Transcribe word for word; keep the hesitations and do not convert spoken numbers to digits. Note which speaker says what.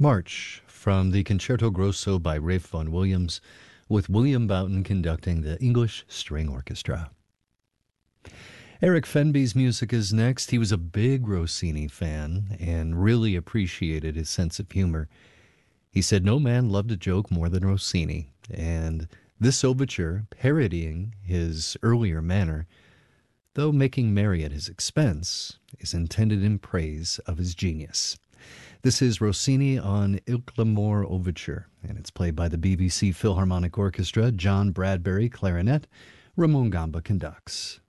Speaker 1: March from the Concerto Grosso by Ralph Vaughan Williams, with William Boughton conducting the English String Orchestra. Eric Fenby's music is next. He was a big Rossini fan and really appreciated his sense of humor. He said no man loved a joke more than Rossini, and this overture, parodying his earlier manner, though making merry at his expense, is intended in praise of his genius. This is Rossini on Il Clamore Overture, and it's played by the B B C Philharmonic Orchestra. John Bradbury, clarinet. Ramon Gamba conducts.